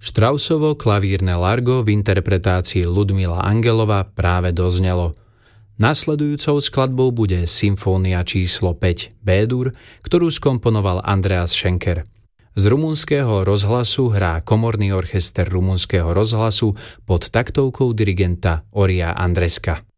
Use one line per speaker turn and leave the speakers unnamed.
Straussovo klavírne largo v interpretácii Ludmila Angelova práve doznelo. Nasledujúcou skladbou bude Symfónia číslo 5 B-dur, ktorú skomponoval Andreas Schenker. Z rumunského rozhlasu hrá komorný orchester rumunského rozhlasu pod taktovkou dirigenta Oria Andreska.